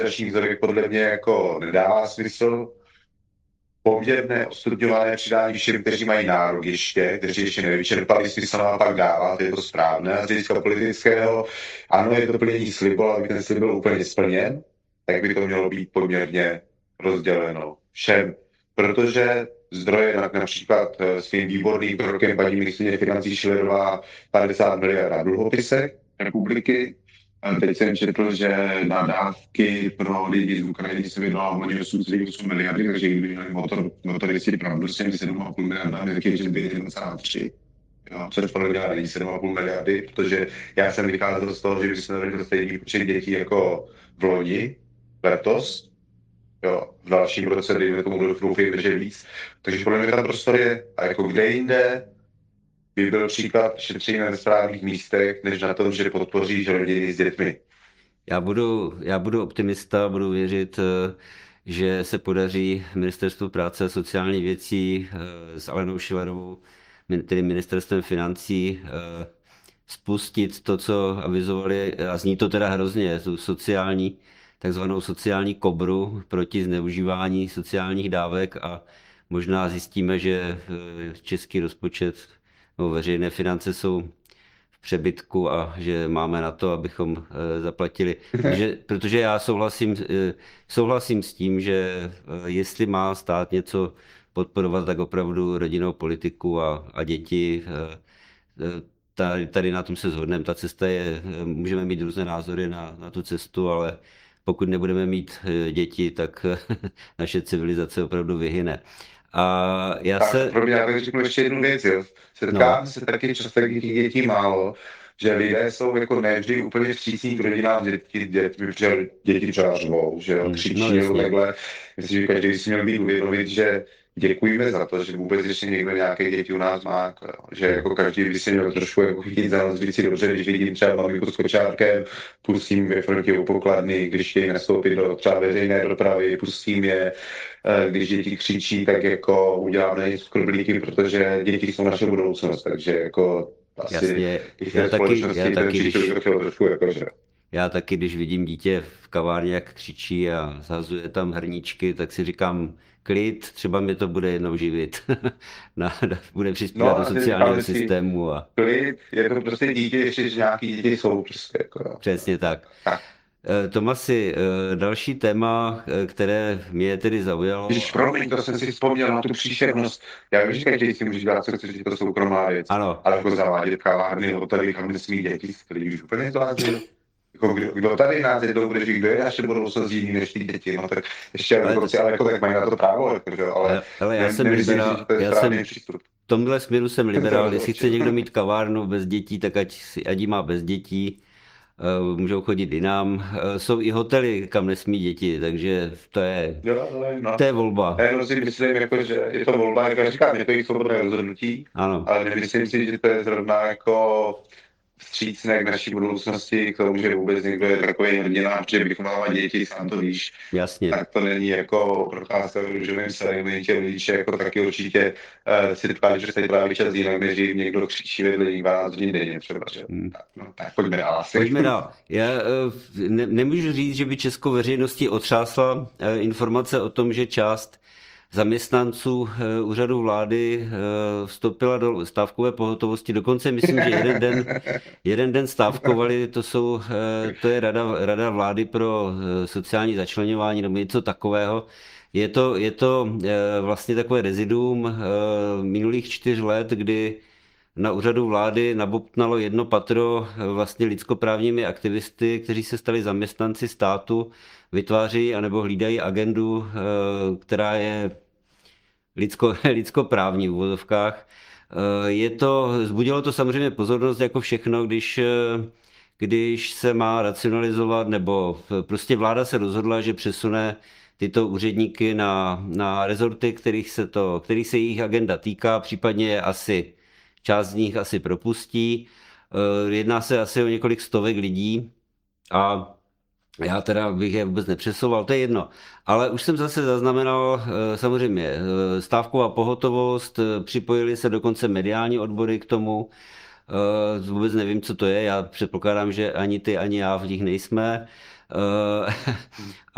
lustrační vzorek podle mě jako nedává smysl. Poměrné odstupňované přidání všem, kteří mají nárok ještě, kteří ještě nevyčerpali, smysl nám pak dávat, je to správné. A z hlediska politického, ano, je to plnění slibu, ale aby ten slib byl úplně splněn, tak by to mělo být poměrně rozděleno všem. Protože zdroje, například svým výborným krokem paní ministryně financí Schillerová 50 miliard na dluhopisech republiky. Teď jsem četl, že na dávky pro lidi z Ukrajiny se vydala hodně 8,8 miliardy, takže kdyby měli motoristi pravdu s těmi 7,5 miliardami, tak je, že by 1,3. Což podle mě není 7,5 miliardy, protože já jsem vycházel z toho, že bychom měli do stejný počet dětí jako v loni, letos, jo, v dalším roce, kdy tomu doufejme, že víc. Takže podle mě tam prostor je, a jako kde jinde by byl příklad šetření na nesprávných místech, než na tom, že podpoří rodiny s dětmi. Já budu optimista, budu věřit, že se podaří Ministerstvu práce a sociálních věcí s Alenou Schillerovou, tedy Ministerstvem financí, spustit to, co avizovali, a zní to teda hrozně, tu takzvanou sociální kobru proti zneužívání sociálních dávek, a možná zjistíme, že český rozpočet nebo veřejné finance jsou v přebytku a že máme na to, abychom zaplatili. Protože já souhlasím s tím, že jestli má stát něco podporovat, tak opravdu rodinnou politiku a děti. Tady na tom se shodneme. Ta cesta je, můžeme mít různé názory na tu cestu, ale pokud nebudeme mít děti, tak naše civilizace opravdu vyhyne. A já tak řeknu ještě jednu věc, jo. Setkám se taky často, když těch dětí málo, že lidé jsou jako nevždy úplně vstřícní k rodinám dětmi, protože děti třeba řvou, že jo, křičí nebo takhle. Myslím, že každý by si měl být uvědomit, že děkujeme za to, že vůbec ještě někdo nějaké děti u nás má, že jako každý by si měl trošku jako chytit za nás, si dobře, když vidím třeba maminku s kočárkem, pustím ve frontě u pokladny, když chtějí nastoupit do třeba veřejné dopravy, pustím je, když děti křičí, tak jako uděláme něco skrblíky, protože děti jsou naše budoucnost, takže jako asi jasně, já taky, když vidím dítě v kavárně, jak křičí a zhazuje tam hrníčky, tak si říkám, klid, třeba mě to bude jednou živit. Bude přispívat do sociálního systému. Klid, je to prostě dítě, ještě že nějaký děti jsou prostě. Jako, přesně tak. Tomasi, další téma, které mě tedy zaujalo... Promiň, to jsem si vzpomněl na tu příšernost. Já vím, že každý si může dělat, co chce, že to soukromá věc. Ano. Ale jako zavádět kavárny, hotely, kam nesmí děti, který už úplně to jako kdo tady nás jednou bude žít, kdo je naše budoucnost jiný než ty děti, no tak ještě ale jako tak mají na to právo, ale já jsem liberál, v tomhle směru jsem liberál, jestli chce někdo mít kavárnu bez dětí, tak ať ji má bez dětí, můžou chodit jinam, jsou i hotely, kam nesmí děti, takže to je volba. Já si myslím, jako, že je to volba, jako říkám, je to jejich svobodné rozhodnutí, ano. Ale nemyslím si, že to je zrovna jako vstřícné k naší budoucnosti, k tomu, že vůbec někdo je takový hrdina, že vychovávat děti, sám to víš. Jasně. Tak to není jako procházka v růžovém sadem, že rodiče jako taky určitě si tváří, že se právě čas jinak, než někdo křičí vedle 12 hodin denně třeba. Tak pojďme dál. Pojďme dál. Já nemůžu říct, že by českou veřejnosti otřásla informace o tom, že část zaměstnanců úřadu vlády vstoupila do stávkové pohotovosti. Dokonce myslím, že jeden den stávkovali, to je Rada vlády pro sociální začleňování nebo něco takového. Je to vlastně takové reziduum minulých 4 let, kdy na úřadu vlády nabobtnalo jedno patro vlastně lidskoprávními aktivisty, kteří se stali zaměstnanci státu, vytváří anebo hlídají agendu, která je lidskoprávní v uvozovkách. Vzbudilo to samozřejmě pozornost jako všechno, když se má racionalizovat, nebo prostě vláda se rozhodla, že přesune tyto úředníky na rezorty, kterých se jejich agenda týká, případně část z nich asi propustí. Jedná se asi o několik stovek lidí a já teda bych je vůbec nepřesouval, to je jedno. Ale už jsem zase zaznamenal samozřejmě stávková pohotovost, připojili se dokonce mediální odbory k tomu. Vůbec nevím, co to je, já předpokládám, že ani ty, ani já v nich nejsme.